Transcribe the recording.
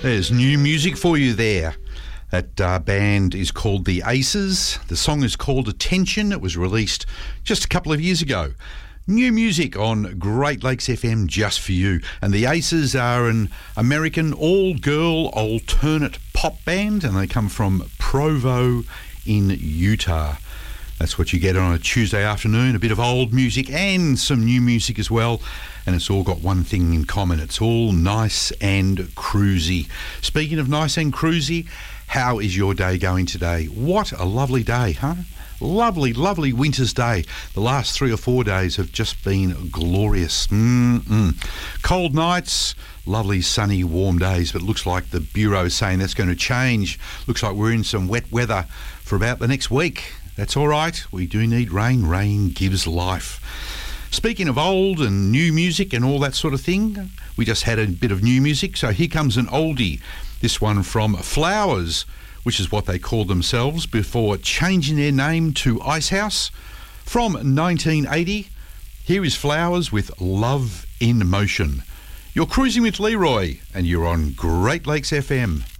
There's new music for you there. That band is called The Aces. The song is called Attention. It was released just a couple of years ago. New music on Great Lakes FM just for you. And The Aces are an American all-girl alternate pop band, and they come from Provo in Utah. That's what you get on a Tuesday afternoon, a bit of old music and some new music as well. And it's all got one thing in common. It's all nice and cruisy. Speaking of nice and cruisy, how is your day going today? What a lovely day, huh? Lovely, lovely winter's day. The last 3 or 4 days have just been glorious. Cold nights, lovely sunny warm days, but looks like the Bureau is saying that's going to change. Looks like we're in some wet weather for about the next week. That's all right. We do need rain. Rain gives life. Speaking of old and new music and all that sort of thing, we just had a bit of new music, so here comes an oldie. This one from Flowers, which is what they called themselves before changing their name to Icehouse. From 1980, here is Flowers with Love in Motion. You're cruising with Leroy, and you're on Great Lakes FM.